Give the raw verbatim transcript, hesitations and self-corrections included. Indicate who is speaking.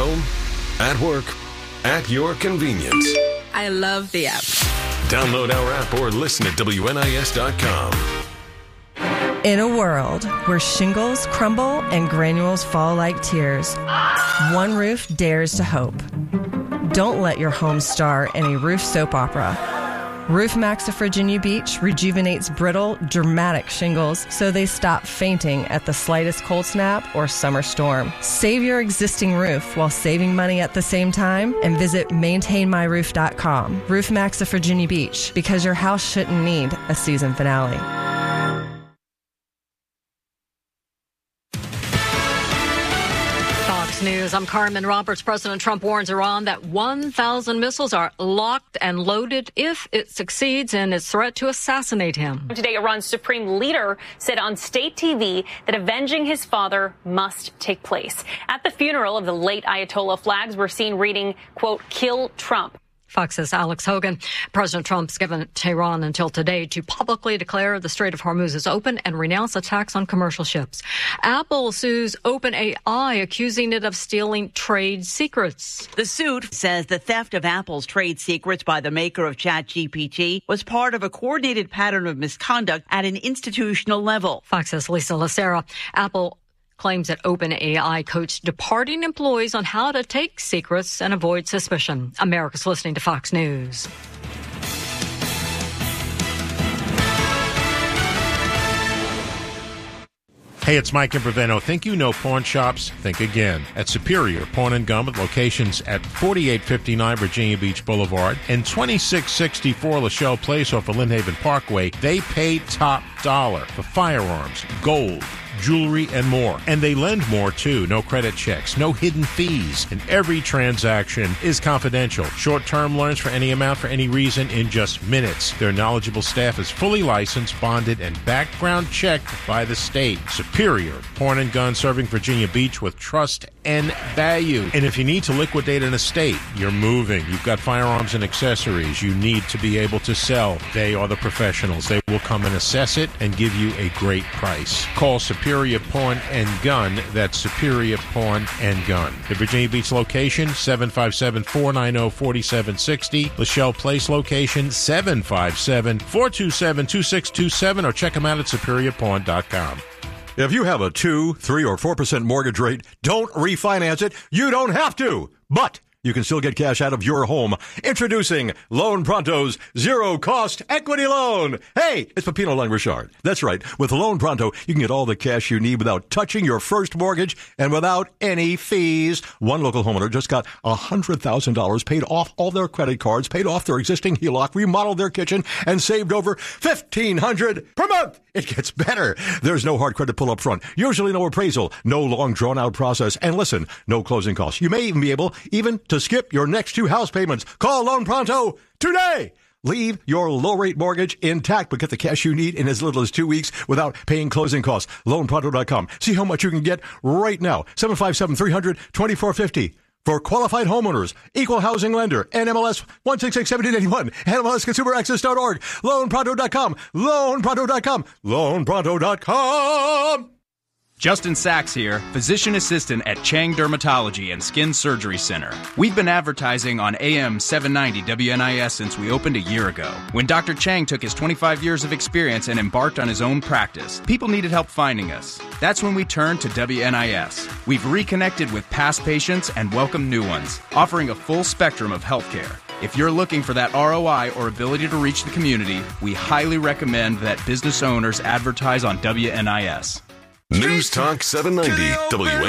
Speaker 1: home, at work, at your convenience.
Speaker 2: I love the app.
Speaker 1: Download our app or listen at W N I S dot com.
Speaker 3: In a world where shingles crumble and granules fall like tears, one roof dares to hope. Don't let your home star in a roof soap opera. Roof Max of Virginia Beach rejuvenates brittle, dramatic shingles so they stop fainting at the slightest cold snap or summer storm. Save your existing roof while saving money at the same time and visit maintain my roof dot com. Roof Max of Virginia Beach, because your house shouldn't need a season finale.
Speaker 4: News. I'm Carmen Roberts. President Trump warns Iran that one thousand missiles are locked and loaded if it succeeds in its threat to assassinate him.
Speaker 5: Today, Iran's supreme leader said on state T V that avenging his father must take place. At the funeral of the late Ayatollah, flags were seen reading, quote, "Kill Trump."
Speaker 4: Fox's Alex Hogan. President Trump's given Tehran until today to publicly declare the Strait of Hormuz is open and renounce attacks on commercial ships. Apple sues OpenAI, accusing it of stealing trade secrets.
Speaker 6: The suit says the theft of Apple's trade secrets by the maker of ChatGPT was part of a coordinated pattern of misconduct at an institutional level.
Speaker 4: Fox's Lisa Lacera. Apple claims that OpenAI coached departing employees on how to take secrets and avoid suspicion. America's listening to Fox News.
Speaker 7: Hey, it's Mike Imbriveno. Think you know pawn shops? Think again. At Superior Pawn and Gun with locations at forty-eight fifty-nine Virginia Beach Boulevard and twenty-six sixty-four Lachelle Place off of Lynn Haven Parkway, they pay top dollar for firearms, gold, jewelry, and more. And they lend more, too. No credit checks, no hidden fees. And every transaction is confidential. Short-term loans for any amount for any reason in just minutes. Their knowledgeable staff is fully licensed, bonded, and background checked by the state. Superior Pawn and Gun, serving Virginia Beach with trust and value. And if you need to liquidate an estate, you're moving, you've got firearms and accessories you need to be able to sell, they are the professionals. They will come and assess it and give you a great price. Call Superior Pawn and Gun. That's Superior Pawn and Gun. The Virginia Beach location, seven five seven, four nine zero, four seven six zero. Lachelle Place location, seven five seven, four two seven, two six two seven, or check them out at superior pawn dot com.
Speaker 8: If you have a two, three, or four percent mortgage rate, don't refinance it. You don't have to. But you can still get cash out of your home. Introducing Loan Pronto's zero-cost equity loan. Hey, it's Pepino Langrichard. That's right. With Loan Pronto, you can get all the cash you need without touching your first mortgage and without any fees. One local homeowner just got one hundred thousand dollars, paid off all their credit cards, paid off their existing H E L O C, remodeled their kitchen, and saved over fifteen hundred dollars per month. It gets better. There's no hard credit pull up front. Usually no appraisal, no long drawn-out process. And listen, no closing costs. You may even be able even to skip your next two house payments. Call Loan Pronto today. Leave your low-rate mortgage intact, but get the cash you need in as little as two weeks without paying closing costs. loan pronto dot com. See how much you can get right now. seven five seven, three hundred, twenty-four fifty. For qualified homeowners, equal housing lender, N M L S one six six, one seven eight one, N M L S consumer access dot org, loan pronto dot com, loan pronto dot com, loan pronto dot com.
Speaker 9: Justin Sachs here, physician assistant at Chang Dermatology and Skin Surgery Center. We've been advertising on A M seven ninety W N I S since we opened a year ago. When Doctor Chang took his twenty-five years of experience and embarked on his own practice, people needed help finding us. That's when we turned to W N I S. We've reconnected with past patients and welcomed new ones, offering a full spectrum of healthcare. If you're looking for that R O I or ability to reach the community, we highly recommend that business owners advertise on W N I S.
Speaker 1: News Talk seven ninety W N I S.